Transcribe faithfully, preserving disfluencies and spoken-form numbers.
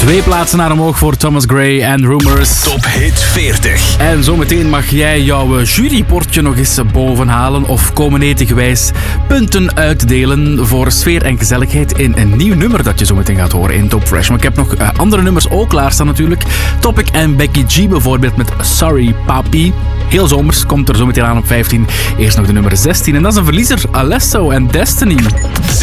Twee plaatsen naar omhoog voor Thomas Gray en Rumors. Top Hit veertig. En zometeen mag jij jouw juryportje nog eens bovenhalen of komen etengewijs punten uitdelen voor sfeer en gezelligheid in een nieuw nummer dat je zometeen gaat horen in Top Fresh. Maar ik heb nog uh, andere nummers ook klaarstaan natuurlijk. Topic en Becky G bijvoorbeeld met Sorry Papi. Heel zomers, komt er zometeen aan op vijftien. Eerst nog de nummer zestien en dat is een verliezer, Alesso en Destiny.